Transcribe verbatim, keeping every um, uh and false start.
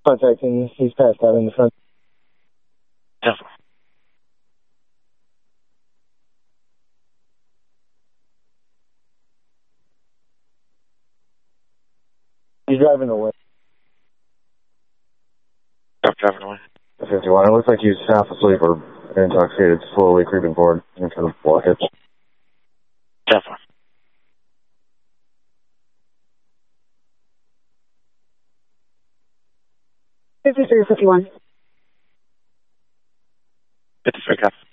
Contacting, he's passed out in the front. ten four. He's driving away. Stop driving away. fifty-one, it looks like he's half asleep or intoxicated, slowly creeping forward into the blockage. ten four. fifty-three or fifty-one. fifty-three, copy.